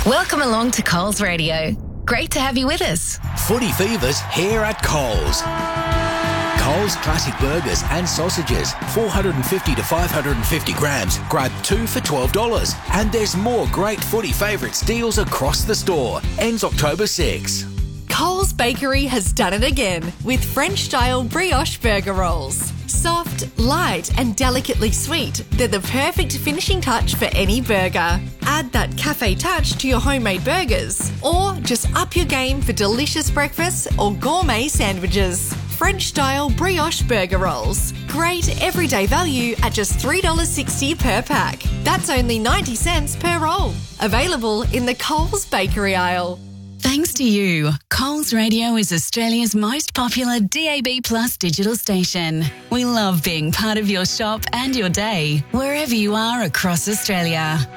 Welcome along to Coles Radio. Great to have you with us. Footy Fever's here at Coles. Coles Classic Burgers and Sausages, 450 to 550 grams. Grab 2 for $12. And there's more great footy favourites deals across the store. Ends October 6. Coles Bakery has done it again with French-style brioche burger rolls. Soft, light and delicately sweet, they're the perfect finishing touch for any burger. Add that cafe touch to your homemade burgers, or just up your game for delicious breakfasts or gourmet sandwiches. French-style brioche burger rolls. Great everyday value at just $3.60 per pack. That's only 90 cents per roll. Available in the Coles Bakery aisle. Thanks to you, Coles Radio is Australia's most popular DAB+ digital station. We love being part of your shop and your day, wherever you are across Australia.